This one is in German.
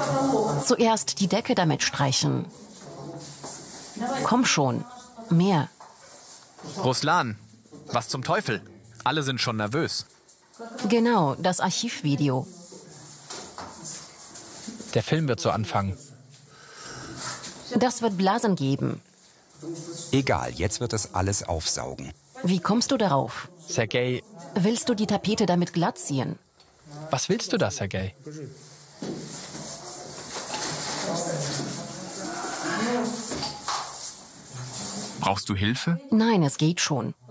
Zuerst die Decke damit streichen. Komm schon, mehr. Ruslan, was zum Teufel? Alle sind schon nervös. Genau, das Archivvideo. Der Film wird so anfangen. Das wird Blasen geben. Egal, jetzt wird es alles aufsaugen. Wie kommst du darauf? Sergej, Willst du die Tapete damit glatt ziehen? was willst du da, Sergej? Brauchst du Hilfe? Nein, es geht schon.